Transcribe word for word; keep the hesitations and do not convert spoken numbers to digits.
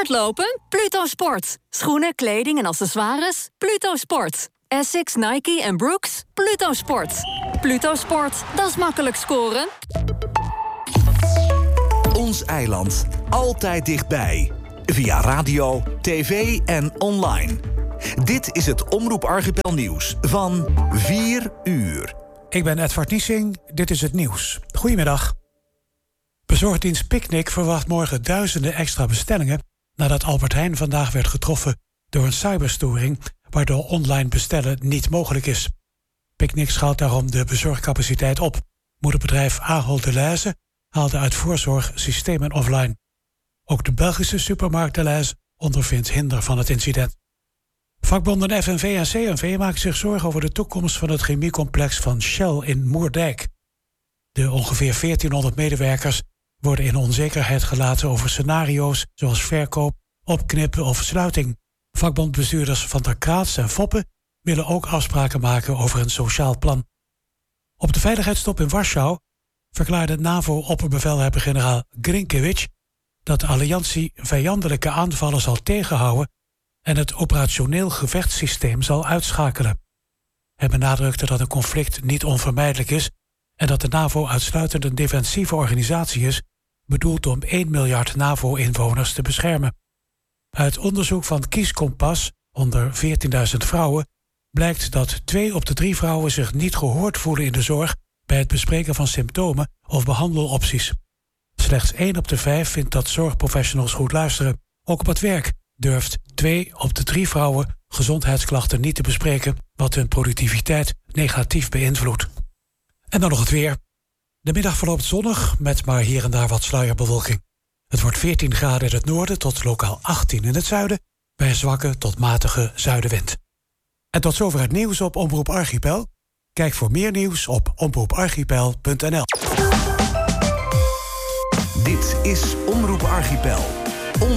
hardlopen? Pluto Sport. Schoenen, kleding en accessoires? Pluto Sport. Essex, Nike en Brooks? Pluto Sport. Pluto Sport, dat is makkelijk scoren. Ons eiland. Altijd dichtbij. Via radio, tv en online. Dit is het Omroep Archipel nieuws van vier uur. Ik ben Edward Niesing, dit is het nieuws. Goedemiddag. Bezorgdienst Picnic verwacht morgen duizenden extra bestellingen nadat Albert Heijn vandaag werd getroffen door een cyberstoring waardoor online bestellen niet mogelijk is. Picnic schaalt daarom de bezorgcapaciteit op. Moederbedrijf Ahold Delhaize haalde uit voorzorg systemen offline. Ook de Belgische supermarkt Delhaize ondervindt hinder van het incident. Vakbonden F N V en C N V maken zich zorgen over de toekomst van het chemiecomplex van Shell in Moerdijk. De ongeveer veertienhonderd medewerkers worden in onzekerheid gelaten over scenario's zoals verkoop, opknippen of sluiting. Vakbondbestuurders Van der Kraats en Foppen willen ook afspraken maken over een sociaal plan. Op de veiligheidstop in Warschau verklaarde NAVO-opperbevelhebber-generaal Grinkiewicz dat de alliantie vijandelijke aanvallen zal tegenhouden en het operationeel gevechtssysteem zal uitschakelen. Hij benadrukte dat een conflict niet onvermijdelijk is en dat de NAVO uitsluitend een defensieve organisatie is, bedoeld om één miljard NAVO-inwoners te beschermen. Uit onderzoek van Kieskompas onder veertienduizend vrouwen blijkt dat twee op de drie vrouwen zich niet gehoord voelen in de zorg bij het bespreken van symptomen of behandelopties. Slechts één op de vijf vindt dat zorgprofessionals goed luisteren. Ook op het werk durft twee op de drie vrouwen gezondheidsklachten niet te bespreken, wat hun productiviteit negatief beïnvloedt. En dan nog het weer. De middag verloopt zonnig, met maar hier en daar wat sluierbewolking. Het wordt veertien graden in het noorden tot lokaal achttien in het zuiden, bij een zwakke tot matige zuidenwind. En tot zover het nieuws op Omroep Archipel. Kijk voor meer nieuws op omroep archipel punt n l. Dit is Omroep Archipel.